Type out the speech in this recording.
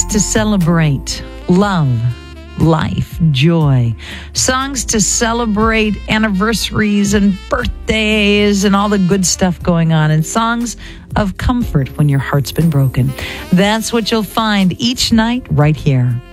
to celebrate love, life, joy. Songs to celebrate anniversaries and birthdays and all the good stuff going on. And songs of comfort when your heart's been broken. That's what you'll find each night right here